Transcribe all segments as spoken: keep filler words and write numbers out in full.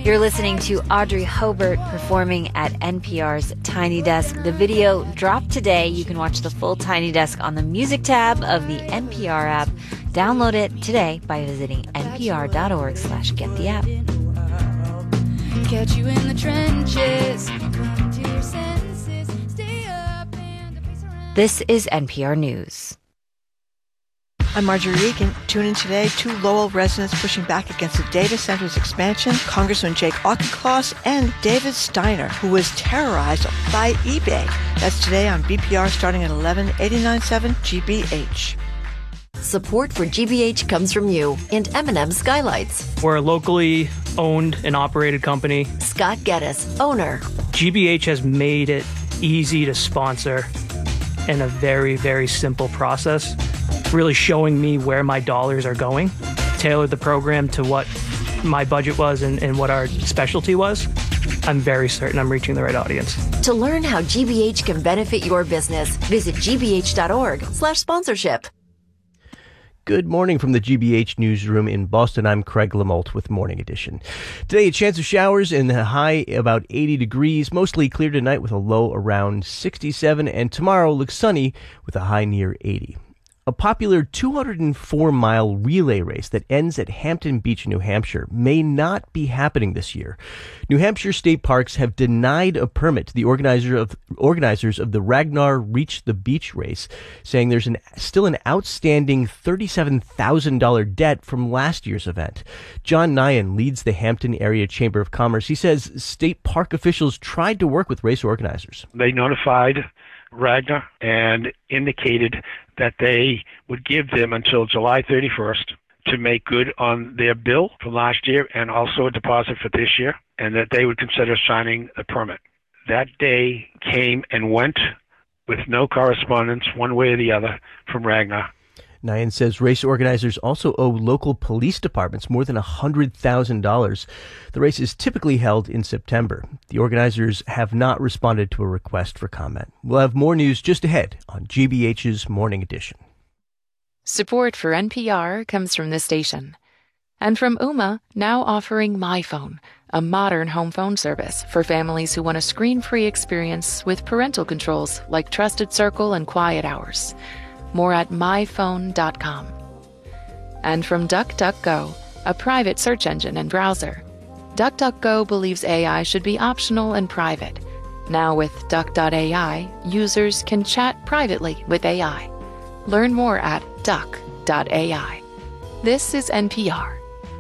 You're listening to Audrey Hobart performing at N P R's Tiny Desk. The video dropped today. You can watch the full Tiny Desk on the music tab of the N P R app. Download it today by visiting npr.org slash get the app. Catch you in the trenches. Come to your senses. Stay up and face around. This is N P R News. I'm Marjorie Regan. Tune in today. Two Lowell residents pushing back against the data center's expansion, Congressman Jake Auchincloss and David Steiner, who was terrorized by eBay. That's today on B P R starting at eleven, eighty-nine point seven G B H. Support for G B H comes from you and M and M Skylights. We're a locally owned and operated company. Scott Geddes, owner. G B H has made it easy to sponsor in a very, very simple process, really showing me where my dollars are going, tailored the program to what my budget was and, and what our specialty was. I'm very certain I'm reaching the right audience. To learn how G B H can benefit your business, visit gbh.org slash sponsorship. Good morning from the G B H newsroom in Boston. I'm Craig Lamolt with Morning Edition. Today, a chance of showers and a high about eighty degrees. Mostly clear tonight with a low around sixty-seven. And tomorrow looks sunny with a high near eighty. A popular two hundred four mile relay race that ends at Hampton Beach, New Hampshire, may not be happening this year. New Hampshire state parks have denied a permit to the organizer of, organizers of the Ragnar Reach the Beach race, saying there's an, still an outstanding thirty-seven thousand dollars debt from last year's event. John Nyan leads the Hampton Area Chamber of Commerce. He says state park officials tried to work with race organizers. They notified Ragnar and indicated that they would give them until July thirty-first to make good on their bill from last year and also a deposit for this year, and that they would consider signing a permit. That day came and went with no correspondence one way or the other from Ragnar. Nyan says race organizers also owe local police departments more than one hundred thousand dollars. The race is typically held in September. The organizers have not responded to a request for comment. We'll have more news just ahead on G B H's Morning Edition. Support for N P R comes from this station. And from Ooma, now offering MyPhone, a modern home phone service for families who want a screen-free experience with parental controls like Trusted Circle and Quiet Hours. More at my phone dot com. And from DuckDuckGo, a private search engine and browser. DuckDuckGo believes A I should be optional and private. Now with Duck dot A I, users can chat privately with A I. Learn more at Duck dot A I. This is N P R.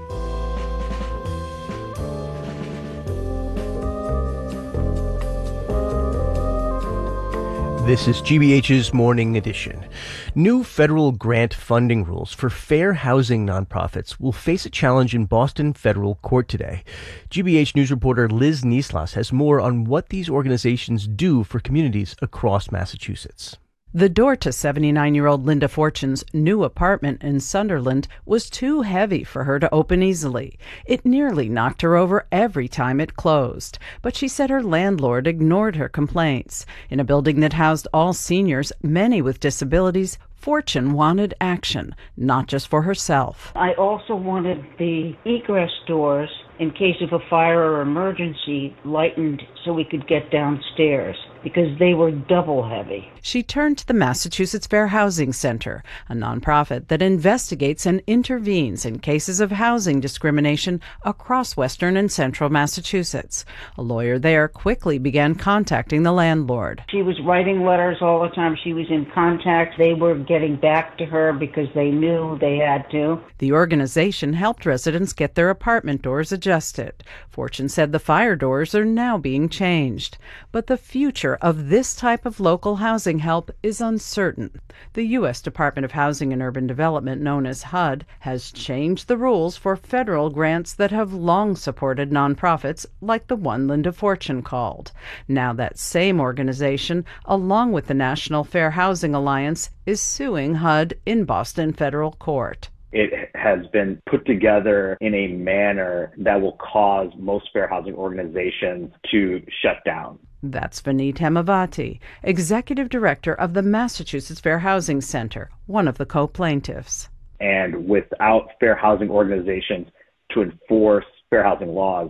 This is G B H's Morning Edition. New federal grant funding rules for fair housing nonprofits will face a challenge in Boston federal court today. G B H News reporter Liz Nislas has more on what these organizations do for communities across Massachusetts. The door to seventy-nine-year-old Linda Fortune's new apartment in Sunderland was too heavy for her to open easily. It nearly knocked her over every time it closed. But she said her landlord ignored her complaints. In a building that housed all seniors, many with disabilities, Fortune wanted action, not just for herself. I also wanted the egress doors, in case of a fire or emergency, lightened so we could get downstairs, because they were double heavy. She turned to the Massachusetts Fair Housing Center, a nonprofit that investigates and intervenes in cases of housing discrimination across western and central Massachusetts. A lawyer there quickly began contacting the landlord. She was writing letters all the time. She was in contact. They were getting back to her because they knew they had to. The organization helped residents get their apartment doors adjusted. Fortune said the fire doors are now being changed. But the future of this type of local housing help is uncertain. The U S Department of Housing and Urban Development, known as H U D, has changed the rules for federal grants that have long supported nonprofits like the one Linda Fortune called. Now that same organization, along with the National Fair Housing Alliance, is suing H U D in Boston federal court. It has been put together in a manner that will cause most fair housing organizations to shut down. That's Vineet Hemavati, executive director of the Massachusetts Fair Housing Center, one of the co-plaintiffs. And without fair housing organizations to enforce fair housing laws,